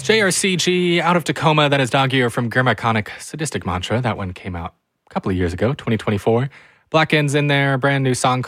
JRCG, Out of Tacoma, that is Dog Ear from Gurmaconic Sadistic Mantra. That one came out a couple of years ago, 2024. Black End's in there, brand new song